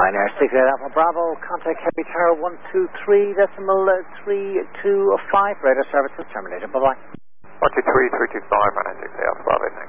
Ryanair 68 Alpha Bravo, contact Heavy Tower 123.325, radar services terminated. Bye-bye. 123.325, Ryanair 68 Alpha Bravo, thanks.